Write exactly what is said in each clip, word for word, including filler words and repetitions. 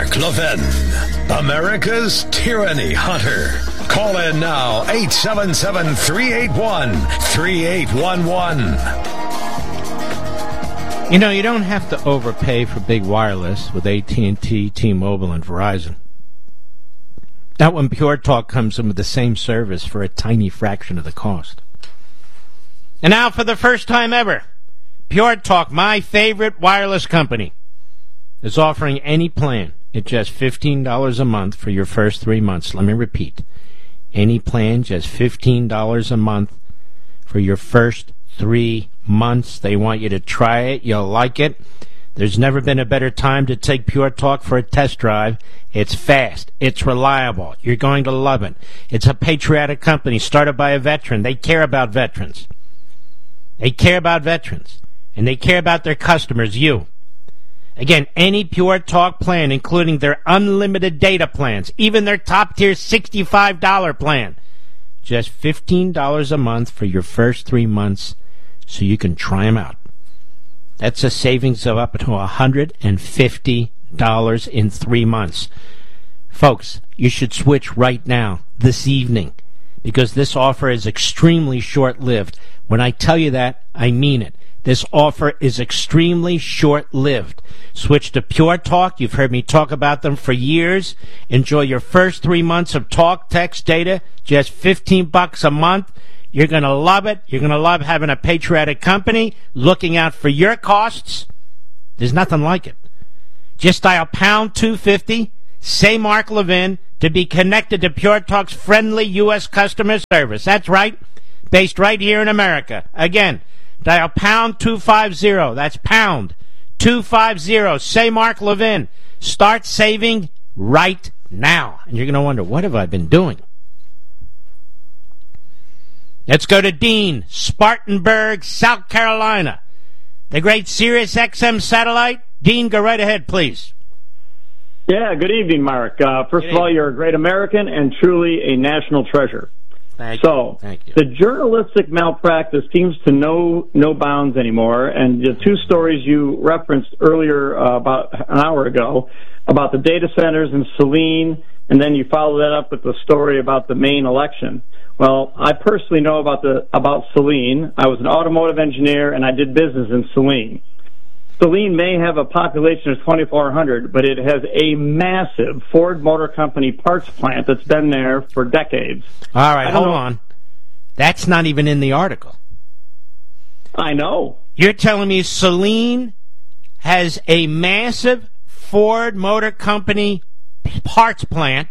Mark Levin, America's Tyranny Hunter. Call in now, eight seven seven, three eight one, three eight one one. You know, you don't have to overpay for big wireless with A T and T, T-Mobile, and Verizon. Not when Pure Talk comes in with the same service for a tiny fraction of the cost. And now, for the first time ever, Pure Talk, my favorite wireless company, is offering any plan at just fifteen dollars a month for your first three months. Let me repeat. Any plan, just fifteen dollars a month for your first three months. They want you to try it. You'll like it. There's never been a better time to take Pure Talk for a test drive. It's fast. It's reliable. You're going to love it. It's a patriotic company started by a veteran. They care about veterans. They care about veterans. And they care about their customers, you. Again, any Pure Talk plan, including their unlimited data plans, even their top-tier sixty-five dollars plan, just fifteen dollars a month for your first three months so you can try them out. That's a savings of up to one hundred fifty dollars in three months. Folks, you should switch right now, this evening, because this offer is extremely short-lived. When I tell you that, I mean it. This offer is extremely short-lived. Switch to Pure Talk. You've heard me talk about them for years. Enjoy your first three months of talk, text, data, just fifteen bucks a month. You're going to love it. You're going to love having a patriotic company looking out for your costs. There's nothing like it. Just dial pound two fifty, say Mark Levin, to be connected to Pure Talk's friendly U S customer service. That's right. Based right here in America. Again, dial pound two fifty. That's pound two fifty. Say Mark Levin. Start saving right now. And you're going to wonder, what have I been doing? Let's go to Dean, Spartanburg, South Carolina. The great Sirius X M satellite. Dean, go right ahead, please. Yeah, good evening, Mark. Uh, first good of all, evening. You're a great American and truly a national treasure. Thank so, you. Thank you. The journalistic malpractice seems to know no bounds anymore, and the two stories you referenced earlier uh, about an hour ago about the data centers in Saline, and then you followed that up with the story about the Maine election. Well, I personally know about the about Saline. I was an automotive engineer, and I did business in Saline. Saline may have a population of twenty-four hundred, but it has a massive Ford Motor Company parts plant that's been there for decades. All right, hold know. on. That's not even in the article. I know. You're telling me Saline has a massive Ford Motor Company parts plant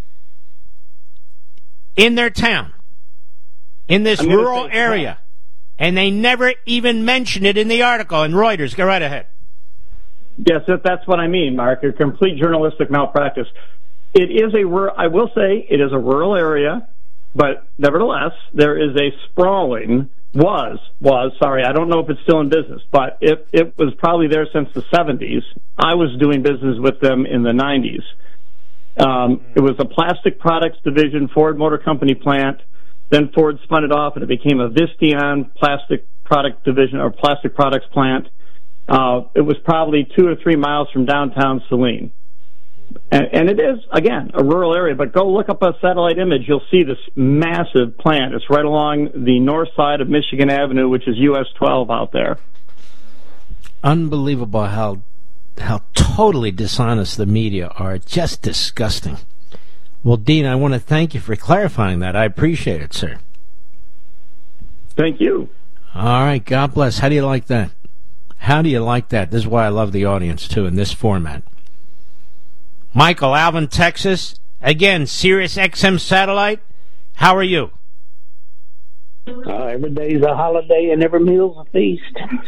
in their town, in this rural area, and they never even mention it in the article. And Reuters, go right ahead. Yes, that, that's what I mean, Mark. A complete journalistic malpractice. It is a rural, I will say, it is a rural area, but nevertheless, there is a sprawling, was, was, sorry, I don't know if it's still in business, but it, it was probably there since the seventies. I was doing business with them in the nineties. Um, it was a plastic products division, Ford Motor Company plant. Then Ford spun it off, and it became a Visteon plastic product division or plastic products plant. Uh, it was probably two or three miles from downtown Saline. And, and it is, again, a rural area, but go look up a satellite image. You'll see this massive plant. It's right along the north side of Michigan Avenue, which is U S twelve out there. Unbelievable how how totally dishonest the media are. Just disgusting. Well, Dean, I want to thank you for clarifying that. I appreciate it, sir. Thank you. All right, God bless. How do you like that? How do you like that? This is why I love the audience, too, in this format. Michael, Alvin, Texas. Again, Sirius X M satellite. How are you? Uh, every day's a holiday and every meal's a feast.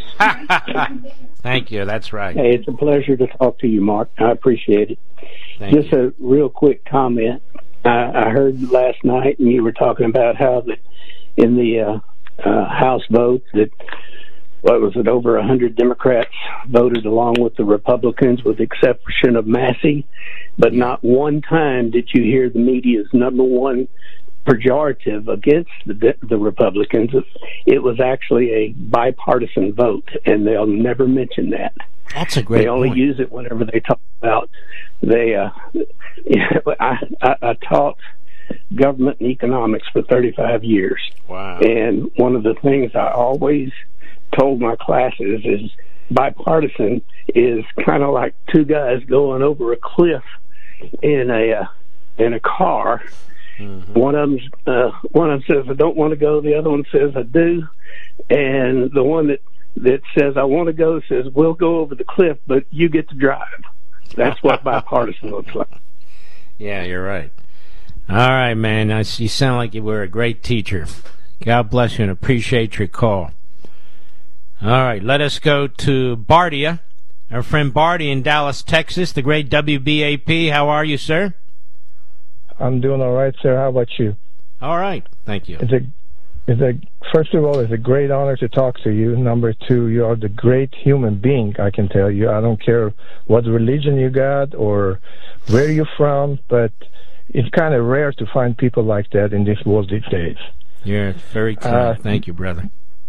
Thank you. That's right. Hey, it's a pleasure to talk to you, Mark. I appreciate it. Thank Just you. a real quick comment. I, I heard last night, and you were talking about how the, in the uh, uh, House vote that, what was it, over one hundred Democrats voted along with the Republicans, with the exception of Massey, but not one time did you hear the media's number one pejorative against the, the Republicans. It was actually a bipartisan vote, and they'll never mention that. That's a great They only point. use it whenever they talk about they, uh, I, I, I taught government and economics for thirty-five years. Wow. And one of the things I always told my classes is bipartisan is kind of like two guys going over a cliff in a uh, in a car. Mm-hmm. One of them, uh, one of them says, "I don't want to go." The other one says, "I do." And the one that that says, "I want to go," says, "We'll go over the cliff, but you get to drive." That's what bipartisan looks like. Yeah, you're right. All right, man. I, you sound like you were a great teacher. God bless you and appreciate your call. All right, let us go to Bardia. Our friend Bardia in Dallas, Texas, the great W B A P. How are you, sir? I'm doing all right, sir. How about you? All right, thank you. It's a, it's a, first of all, it's a great honor to talk to you. Number two, you are the great human being, I can tell you. I don't care what religion you got or where you're from, but it's kind of rare to find people like that in this world these days. Yeah, very kind. Uh, Thank you, brother.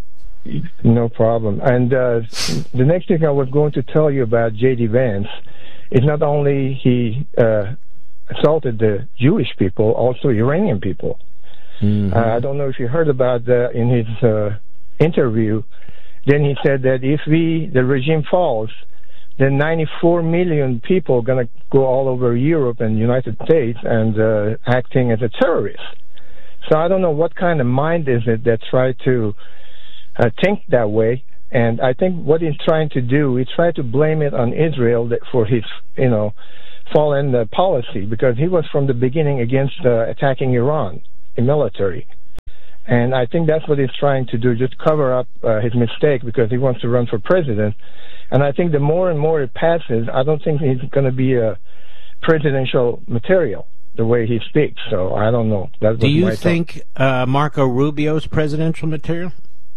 No problem. And uh, the next thing I was going to tell you about J D Vance is not only he uh, assaulted the Jewish people, also Iranian people. Mm-hmm. Uh, I don't know if you heard about that in his uh, interview. Then he said that if we, the regime falls, then ninety-four million people are going to go all over Europe and United States and uh, acting as a terrorist. So I don't know what kind of mind is it that try to uh, think that way. And I think what he's trying to do, he tried to blame it on Israel that for his, you know, fallen uh, policy, because he was from the beginning against uh, attacking Iran, the military. And I think that's what he's trying to do, just cover up uh, his mistake because he wants to run for president. And I think the more and more it passes, I don't think he's going to be a presidential material the way he speaks. So I don't know. That's Do you think uh, Marco Rubio's presidential material?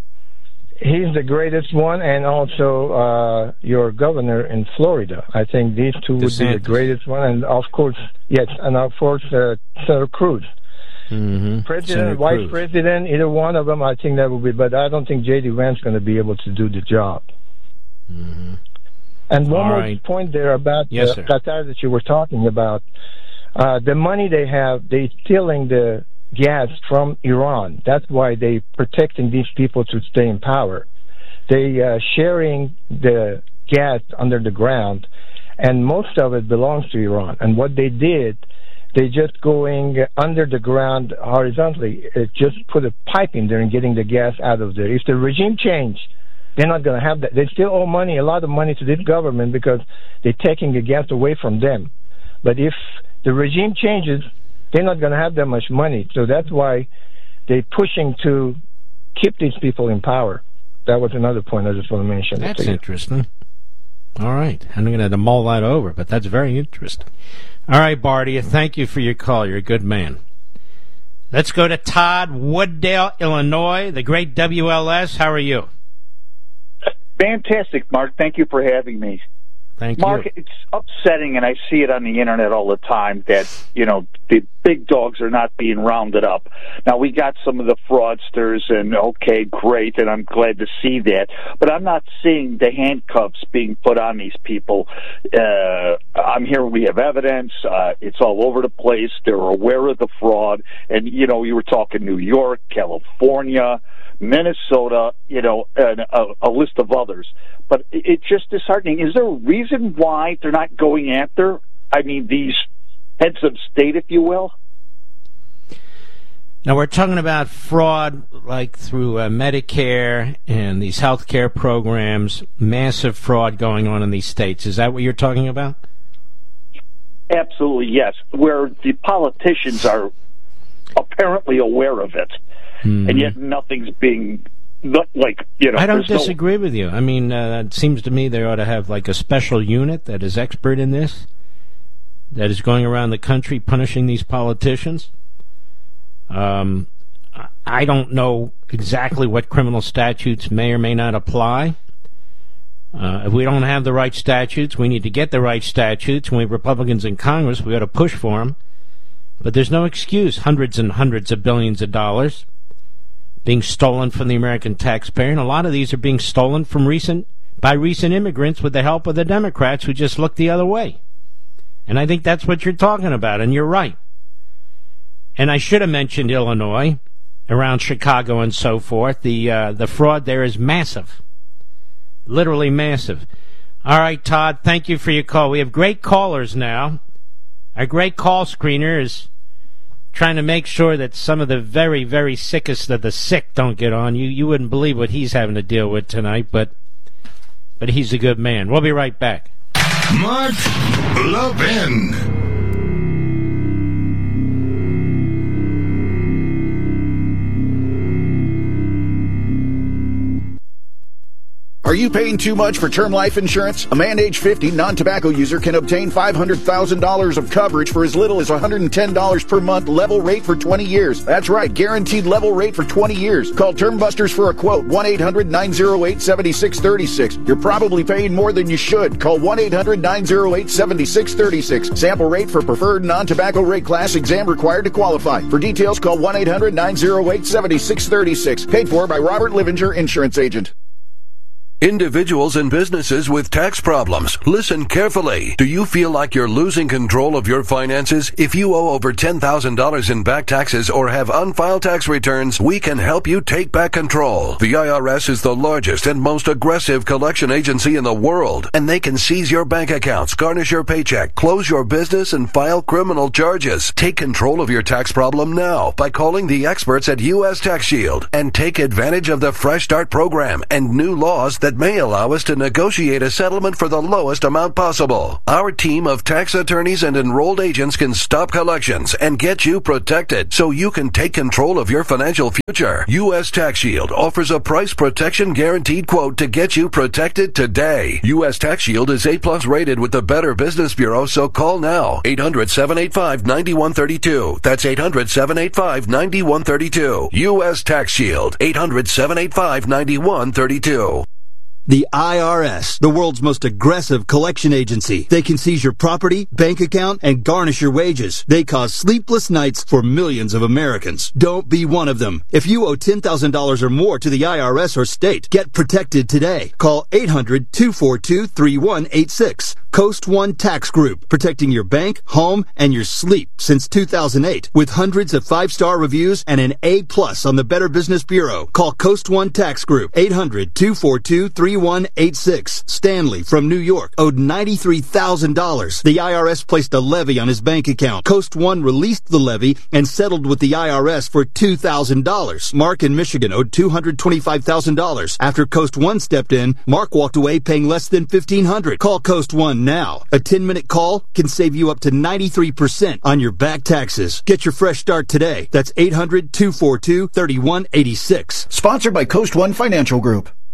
He's the greatest one, and also uh, your governor in Florida. I think these two would DeSantis. be the greatest one. And of course, yes, and of course, uh, Senator Cruz. Mm-hmm. President, Senator Vice Cruz. President, either one of them, I think that would be, but I don't think J D Vance is going to be able to do the job. Mm-hmm. And one All more right. point there about yes, uh, Qatar that you were talking about. Uh, the money they have, they're stealing the gas from Iran. That's why they're protecting these people to stay in power. They uh, sharing the gas under the ground, and most of it belongs to Iran. And what they did, they just going under the ground horizontally. It just put a pipe in there and getting the gas out of there. If the regime change, they're not going to have that. They still owe money, a lot of money to this government because they're taking the gas away from them. But if the regime changes, they're not going to have that much money. So that's why they're pushing to keep these people in power. That was another point I just want to mention. That's interesting. All right. I'm going to have to mull that over, but that's very interesting. All right, Bardia, thank you for your call. You're a good man. Let's go to Todd, Wooddale, Illinois, the great W L S. How are you? Fantastic, Mark. Thank you for having me. Thank Mark, you. it's upsetting, and I see it on the internet all the time, that, you know, the big dogs are not being rounded up. Now, we got some of the fraudsters, and okay, great, and I'm glad to see that. But I'm not seeing the handcuffs being put on these people. Uh, I'm hearing we have evidence. Uh, it's all over the place. They're aware of the fraud. And, you know, you were talking New York, California, Minnesota, you know, and a, a list of others. But it's just disheartening. Is there a reason why they're not going after, I mean, these heads of state, if you will? Now, we're talking about fraud like through uh, Medicare and these health care programs, massive fraud going on in these states. Is that what you're talking about? Absolutely, yes, where the politicians are apparently aware of it, mm-hmm. and yet nothing's being... Not like, you know, I don't disagree no... with you. I mean, uh, it seems to me they ought to have like a special unit that is expert in this, that is going around the country punishing these politicians. Um, I don't know exactly what criminal statutes may or may not apply. Uh, if we don't have the right statutes, we need to get the right statutes. When we have Republicans in Congress, we ought to push for them. But there's no excuse. Hundreds and hundreds of billions of dollars being stolen from the American taxpayer, and a lot of these are being stolen from recent by recent immigrants with the help of the Democrats who just look the other way. And I think that's what you're talking about, and you're right. And I should have mentioned Illinois, around Chicago and so forth. The uh, the fraud there is massive, literally massive. All right, Todd, thank you for your call. We have great callers now. Our great call screener is trying to make sure that some of the very, very sickest of the sick don't get on. You you wouldn't believe what he's having to deal with tonight, but but he's a good man. We'll be right back. Mark Levin. Are you paying too much for term life insurance? A man age fifty, non-tobacco user can obtain five hundred thousand dollars of coverage for as little as one hundred ten dollars per month, level rate for twenty years. That's right, guaranteed level rate for twenty years. Call Term Busters for a quote, one eight hundred nine oh eight seven six three six. You're probably paying more than you should. Call one eight hundred nine oh eight seven six three six. Sample rate for preferred non-tobacco rate class, exam required to qualify. For details, call one eight hundred nine oh eight seven six three six. Paid for by Robert Livinger, Insurance Agent. Individuals and businesses with tax problems, listen carefully. Do you feel like you're losing control of your finances? If you owe over ten thousand dollars in back taxes or have unfiled tax returns, we can help you take back control. The I R S is the largest and most aggressive collection agency in the world, and they can seize your bank accounts, garnish your paycheck, close your business, and file criminal charges. Take control of your tax problem now by calling the experts at U S Tax Shield and take advantage of the Fresh Start program and new laws that that may allow us to negotiate a settlement for the lowest amount possible. Our team of tax attorneys and enrolled agents can stop collections and get you protected so you can take control of your financial future. U S Tax Shield offers a price protection guaranteed quote to get you protected today. U S Tax Shield is A plus rated with the Better Business Bureau, so call now. eight hundred seven eight five nine one three two. That's eight hundred seven eight five nine one three two. U S Tax Shield. eight hundred seven eight five nine one three two. The I R S, the world's most aggressive collection agency. They can seize your property, bank account, and garnish your wages. They cause sleepless nights for millions of Americans. Don't be one of them. If you owe ten thousand dollars or more to the I R S or state, get protected today. Call eight hundred two four two three one eight six. Coast One Tax Group, protecting your bank, home, and your sleep since two thousand eight. With hundreds of five-star reviews and an A plus on the Better Business Bureau. Call Coast One Tax Group, eight hundred two four two three one eight six. Stanley from New York owed ninety-three thousand dollars. The I R S placed a levy on his bank account. Coast One released the levy and settled with the I R S for two thousand dollars. Mark in Michigan owed two hundred twenty-five thousand dollars. After Coast One stepped in, Mark walked away paying less than fifteen hundred dollars. Call Coast One now. A ten-minute call can save you up to ninety-three percent on your back taxes. Get your fresh start today. That's eight hundred two four two three one eight six. Sponsored by Coast One Financial Group.